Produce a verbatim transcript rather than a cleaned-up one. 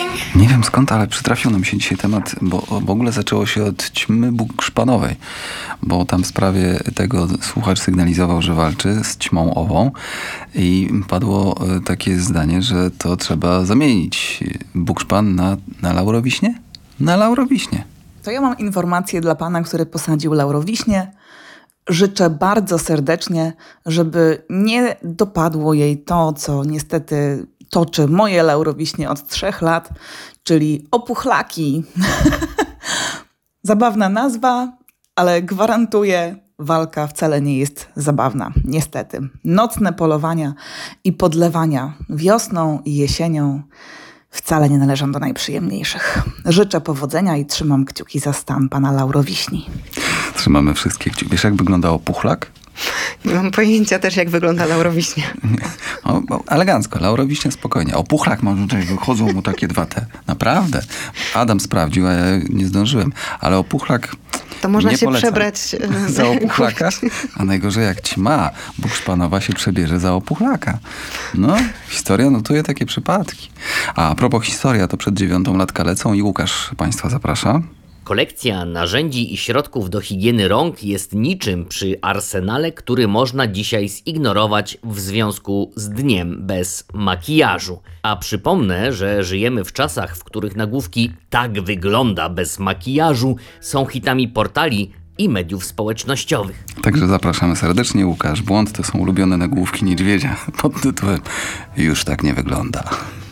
Nie wiem skąd, ale przytrafił nam się dzisiaj temat, bo w ogóle zaczęło się od ćmy bukszpanowej, bo tam w sprawie tego słuchacz sygnalizował, że walczy z ćmą ową i padło takie zdanie, że to trzeba zamienić bukszpan na, na laurowiśnie? Na laurowiśnie. To ja mam informację dla pana, który posadził laurowiśnie. Życzę bardzo serdecznie, żeby nie dopadło jej to, co niestety toczy moje laurowiśnie od trzech lat, czyli opuchlaki. Zabawna nazwa, ale gwarantuję, walka wcale nie jest zabawna, niestety. Nocne polowania i podlewania wiosną i jesienią wcale nie należą do najprzyjemniejszych. Życzę powodzenia i trzymam kciuki za stan pana laurowiśni. Trzymamy wszystkie kciuki. Wiesz, jak wygląda opuchlak? Nie mam pojęcia też, jak wygląda laurowiśnia. O, o, elegancko, laurowiśnie spokojnie. Opuchlak ma tutaj, wychodzą mu takie dwa te. Naprawdę. Adam sprawdził, a ja nie zdążyłem. Ale opuchlak To można nie się polecam. przebrać Za opuchlaka? A najgorzej jak ćma bukszpanowa się przebierze za opuchlaka. No, historia notuje takie przypadki. A, a propos historia, to przed dziewiątą latka lecą i Łukasz państwa zaprasza. Kolekcja narzędzi i środków do higieny rąk jest niczym przy arsenale, który można dzisiaj zignorować w związku z dniem bez makijażu. A przypomnę, że żyjemy w czasach, w których nagłówki "tak wygląda bez makijażu" są hitami portali i mediów społecznościowych. Także zapraszamy serdecznie. Łukasz Błąd to są ulubione nagłówki niedźwiedzia pod tytułem "Już tak nie wygląda".